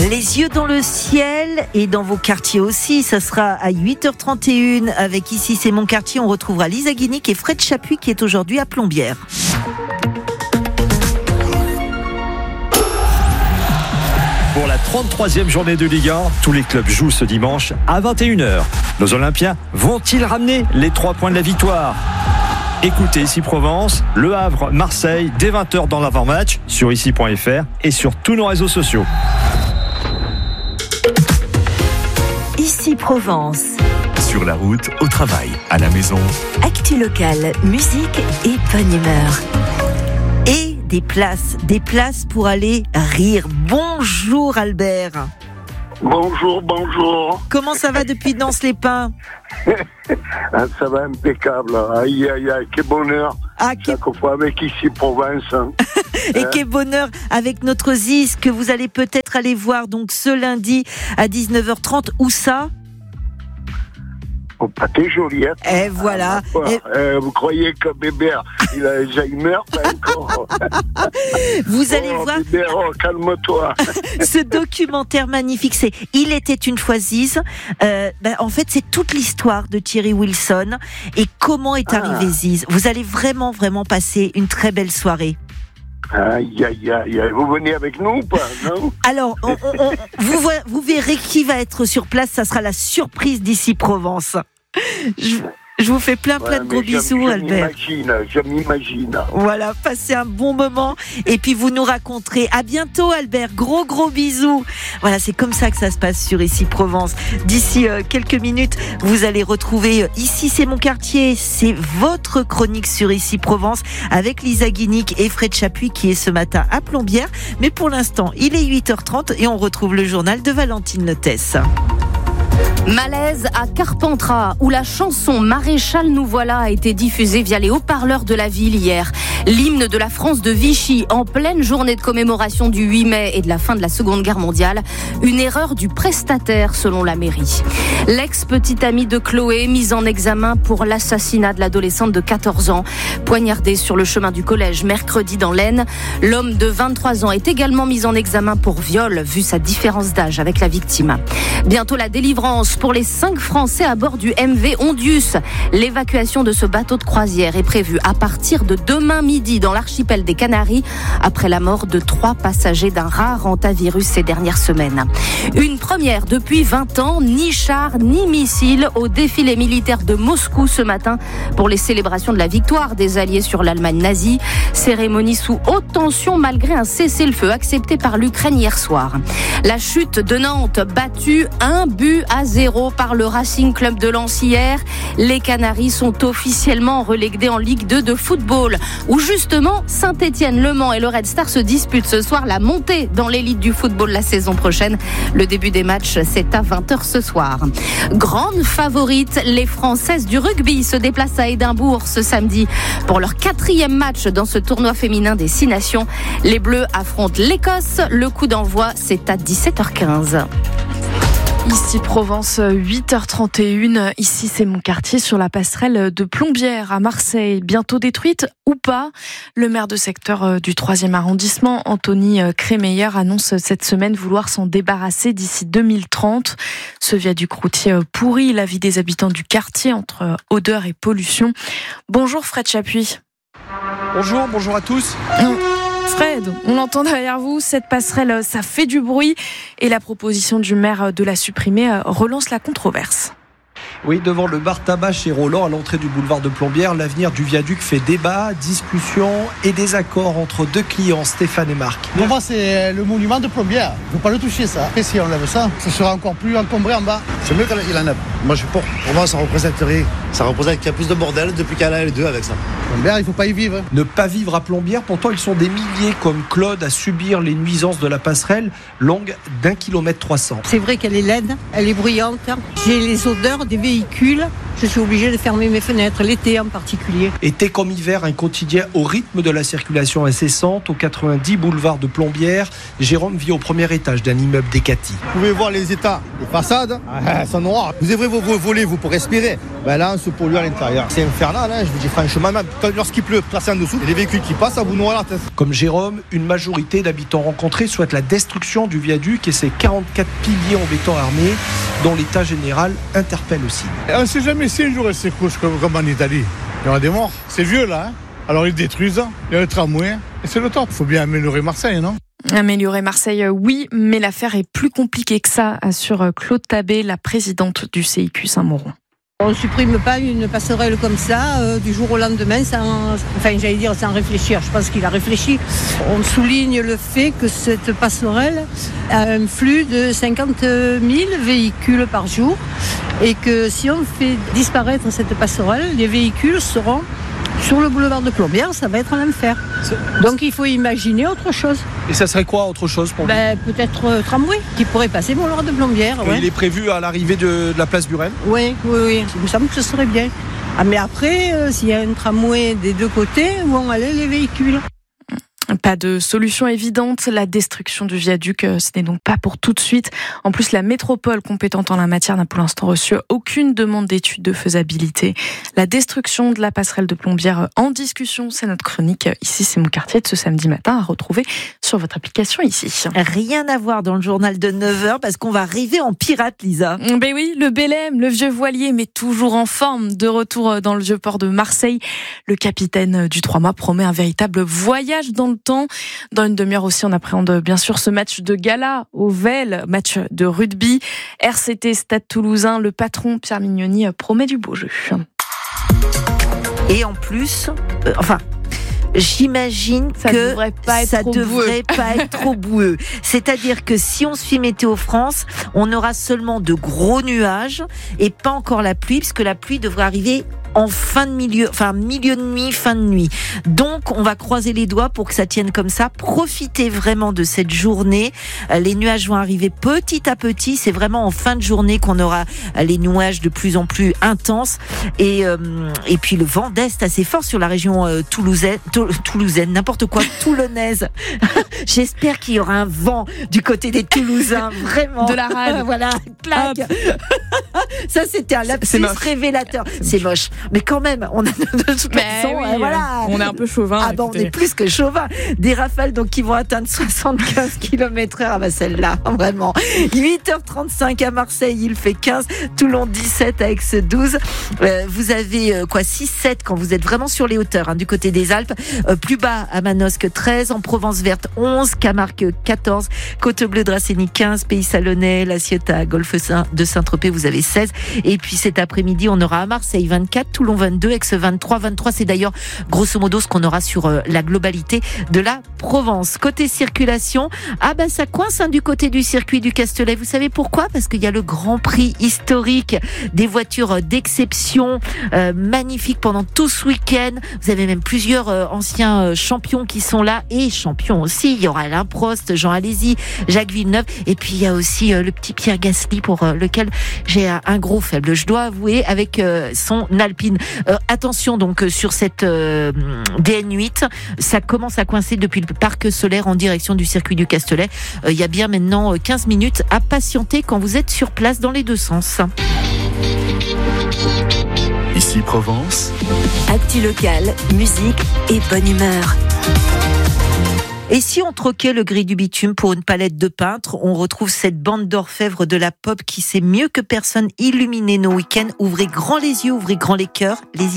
Les yeux dans le ciel et dans vos quartiers aussi, ça sera à 8h31 avec Ici c'est mon quartier. On retrouvera Lisa Guinic et Fred Chapuis qui est aujourd'hui à Plombières. Pour la 33e journée de Ligue 1, tous les clubs jouent ce dimanche à 21h. Nos Olympiens vont-ils ramener les 3 points de la victoire ? Écoutez Ici Provence, Le Havre, Marseille, dès 20h dans l'avant-match, sur ici.fr et sur tous nos réseaux sociaux. Ici Provence. Sur la route, au travail, à la maison. Actu locale, musique et bonne humeur. Et des places pour aller rire. Bonjour Albert. Bonjour. Comment ça va depuis Nance-les-Pins ? Ça va impeccable. Aïe, quel bonheur. Chaque fois avec Ici Provence. Et quel bonheur avec notre Ziz que vous allez peut-être aller voir donc ce lundi à 19h30. Où ça ? Au Pâté Joliette. Et voilà. Vous croyez que Bébert, il a Alzheimer, pas encore. Vous allez voir. Bébert, calme-toi. Ce documentaire magnifique, c'est Il était une fois Ziz. En fait, c'est toute l'histoire de Thierry Wilson et comment est arrivé Ziz. Vous allez vraiment passer une très belle soirée. Aïe. Vous venez avec nous ou pas, non ? Alors, vous verrez qui va être sur place. Ça sera la surprise d'Ici Provence. Je vous fais plein de gros bisous, Albert. Je m'imagine. Voilà, passez un bon moment. Et puis, vous nous raconterez. À bientôt, Albert. Gros bisous. Voilà, c'est comme ça que ça se passe sur Ici Provence. D'ici quelques minutes, vous allez retrouver Ici c'est mon quartier. C'est votre chronique sur Ici Provence avec Lisa Guinic et Fred Chapuis qui est ce matin à Plombières. Mais pour l'instant, il est 8h30 et on retrouve le journal de Valentine Lotès. Malaise à Carpentras, où la chanson Maréchal nous voilà a été diffusée via les haut-parleurs de la ville hier. L'hymne de la France de Vichy en pleine journée de commémoration du 8 mai et de la fin de la Seconde Guerre mondiale. Une erreur du prestataire selon la mairie. L'ex-petite amie de Chloé mise en examen pour l'assassinat de l'adolescente de 14 ans. Poignardée sur le chemin du collège mercredi dans l'Aisne. L'homme de 23 ans est également mis en examen pour viol vu sa différence d'âge avec la victime. Bientôt la délivrance pour les 5 Français à bord du MV Ondius. L'évacuation de ce bateau de croisière est prévue à partir de demain midi dans l'archipel des Canaries, après la mort de 3 passagers d'un rare hantavirus ces dernières semaines. Une première depuis 20 ans, ni char ni missile au défilé militaire de Moscou ce matin pour les célébrations de la victoire des Alliés sur l'Allemagne nazie. Cérémonie sous haute tension malgré un cessez-le-feu accepté par l'Ukraine hier soir. La chute de Nantes battue 1-0 par le Racing Club de Lens hier. Les Canaries sont officiellement relégués en Ligue 2 de football, où justement Saint-Étienne, Le Mans et le Red Star se disputent ce soir la montée dans l'élite du football la saison prochaine. Le début des matchs, c'est à 20h ce soir. Grande favorite, les Françaises du rugby se déplacent à Édimbourg ce samedi pour leur 4e match dans ce tournoi féminin des 6 nations. Les Bleus affrontent l'Écosse. Le coup d'envoi, c'est à 17h15. Ici Provence, 8h31. Ici c'est mon quartier sur la passerelle de Plombières à Marseille. Bientôt détruite ou pas ? Le maire de secteur du 3e arrondissement, Anthony Crémeyer, annonce cette semaine vouloir s'en débarrasser d'ici 2030. Ce viaduc routier pourrit la vie des habitants du quartier entre odeur et pollution. Bonjour Fred Chapuis. Bonjour à tous. Fred, on l'entend derrière vous, cette passerelle, ça fait du bruit et la proposition du maire de la supprimer relance la controverse. Oui, devant le bar tabac chez Roland, à l'entrée du boulevard de Plombières, l'avenir du viaduc fait débat, discussion et désaccord entre 2 clients, Stéphane et Marc. Pour moi, c'est le monument de Plombières. Il ne faut pas le toucher, ça. Et si on lève ça, ça sera encore plus encombré en bas. C'est mieux qu'il en a. Moi, je suis pour. Pour moi, ça représenterait. Ça représente qu'il y a plus de bordel depuis qu'elle a les 2 avec ça. Plombières, il ne faut pas y vivre. Ne pas vivre à Plombières, pourtant ils sont des milliers comme Claude à subir les nuisances de la passerelle longue d'1,3 km. C'est vrai qu'elle est laide, elle est bruyante. J'ai les odeurs des véhicules. Je suis obligée de fermer mes fenêtres, l'été en particulier. Été comme hiver, un quotidien au rythme de la circulation incessante. Au 90 boulevard de Plombières, Jérôme vit au premier étage d'un immeuble Decathlon. Vous pouvez voir les états des façades, elles sont noires. Vous ouvrez vos volets, vous, pour respirer. Là, on se pollue à l'intérieur. C'est infernal, je vous dis franchement, même lorsqu'il pleut, placé en dessous, les véhicules qui passent, ça vous noie la tête. Comme Jérôme, une majorité d'habitants rencontrés souhaitent la destruction du viaduc et ses 44 piliers en béton armé, dont l'état général interpelle aussi. On ne sait jamais si un jour elle s'écroule comme en Italie. Il y aura des morts. C'est vieux là. Alors ils détruisent. Il y a le tramway. Et c'est le temps. Il faut bien améliorer Marseille, non ? Améliorer Marseille, oui, mais l'affaire est plus compliquée que ça, assure Claude Tabé, la présidente du CIQ Saint-Mauron. On ne supprime pas une passerelle comme ça du jour au lendemain sans réfléchir. Je pense qu'il a réfléchi. On souligne le fait que cette passerelle a un flux de 50 000 véhicules par jour et que si on fait disparaître cette passerelle, les véhicules seront sur le boulevard de Plombières, ça va être un enfer. Donc il faut imaginer autre chose. Et ça serait quoi autre chose pour vous ? Peut-être tramway qui pourrait passer au boulevard de Plombières. Il est prévu à l'arrivée de la place Buren ? Oui. Il me semble que ce serait bien. Mais après, s'il y a un tramway des deux côtés, où vont aller les véhicules ? Pas de solution évidente, la destruction du viaduc, ce n'est donc pas pour tout de suite. En plus, la métropole compétente en la matière n'a pour l'instant reçu aucune demande d'étude de faisabilité. La destruction de la passerelle de Plombières en discussion, c'est notre chronique. Ici, c'est mon quartier de ce samedi matin à retrouver sur votre application ici. Rien à voir dans le journal de 9h parce qu'on va arriver en pirate, Lisa. Ben oui, le Bélème, le vieux voilier, mais toujours en forme. De retour dans le vieux port de Marseille, le capitaine du 3 mâts promet un véritable voyage dans le temps. Dans une demi-heure aussi, on appréhende bien sûr ce match de gala au Vel, match de rugby. RCT Stade Toulousain, le patron Pierre Mignoni promet du beau jeu. Et en plus, j'imagine que ça devrait pas être trop boueux. C'est-à-dire que si on suit Météo France, on aura seulement de gros nuages et pas encore la pluie, puisque la pluie devrait arriver en milieu de nuit, fin de nuit. Donc, on va croiser les doigts pour que ça tienne comme ça. Profitez vraiment de cette journée. Les nuages vont arriver petit à petit. C'est vraiment en fin de journée qu'on aura les nuages de plus en plus intenses. Et puis, le vent d'est assez fort sur la région toulousaine, n'importe quoi, toulonnaise. J'espère qu'il y aura un vent du côté des Toulousains, vraiment. De la rade. Voilà, clac. Ça, c'était un lapsus révélateur. C'est moche. Mais quand même, on a de toute façon, on est un peu chauvin. On est plus que chauvin. Des rafales donc qui vont atteindre 75 km/h. Celle-là, vraiment. 8h35 à Marseille, il fait 15. Toulon 17, Aix 12. Vous avez 6-7 quand vous êtes vraiment sur les hauteurs, du côté des Alpes. Plus bas à Manosque 13, en Provence verte 11, Camargue 14, Côte-Bleue Dracénie 15, Pays Salonnais, La Ciotat, Golfe de Saint-Tropez, vous avez 16. Et puis cet après-midi, on aura à Marseille 24, Toulon 22, Aix 23, 23. C'est d'ailleurs grosso modo ce qu'on aura sur la globalité de la Provence. Côté circulation, ça coince du côté du circuit du Castellet. Vous savez pourquoi ? Parce qu'il y a le Grand Prix historique des voitures d'exception, magnifique pendant tout ce week-end. Vous avez même plusieurs anciens champions qui sont là et champions aussi. Il y aura Alain Prost, Jean Alési, Jacques Villeneuve et puis il y a aussi le petit Pierre Gasly pour lequel j'ai un gros faible, je dois avouer, avec son Alpine. Attention donc sur cette DN8, ça commence à coincer depuis le parc solaire en direction du circuit du Castellet. Il y a bien maintenant 15 minutes à patienter quand vous êtes sur place dans les deux sens. Ici Provence. Actu locale, musique et bonne humeur. Et si on troquait le gris du bitume pour une palette de peintres, on retrouve cette bande d'orfèvres de la pop qui sait mieux que personne illuminer nos week-ends. Ouvrez grand les yeux, ouvrez grand les cœurs, les